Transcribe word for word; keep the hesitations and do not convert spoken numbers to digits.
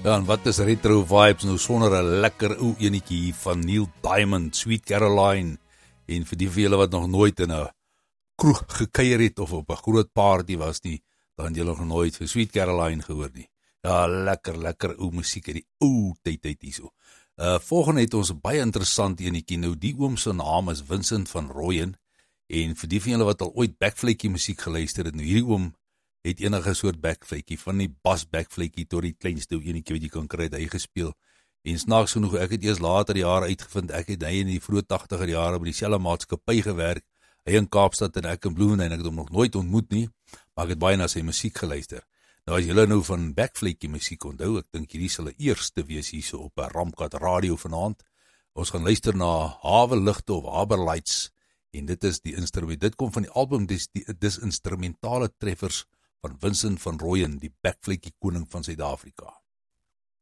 Ja, en wat is retro vibes nou sonder 'n lekker ou enetjie van Neil Diamond, Sweet Caroline, en vir die van julle wat nog nooit in 'n kroeg gekuier het of op 'n groot party was nie, dan het julle nog nooit vir Sweet Caroline gehoor nie. Ja, lekker, lekker ou musiek uit die ou tyd uit hierso. Uh, volgende het ons 'n baie interessant enetjie. Nou, die oom se naam is Vincent van Rooyen, en vir die van julle wat al ooit backflaky musiek geluister het, nou hierdie oom het enige soort backflaky, van die bas backflaky tot die kleinste enetjie wat jy kan kry, het hy gespeel. En snaaks genoeg, ek het eers later jare uitgevind, ek het hy in die vroeë tagtiger jare by dieselfde maatskappy gewerk, hy in Kaapstad en ek in Bloemfontein, ek het hom nog nooit ontmoet nie, maar ek het baie na sy musiek geluister. Nou as julle nou van backflaky musiek onthou, ek dink hierdie sal 'n eerste wees hierso op 'n Ramkat radio vanaand. Ons gaan luister na Haverligte of Haberlights, en dit is die instrument, dit kom van die album, dis, die, dis instrumentale treffers van Vincent van Rooyen, die backflaky koning van Suid-Afrika.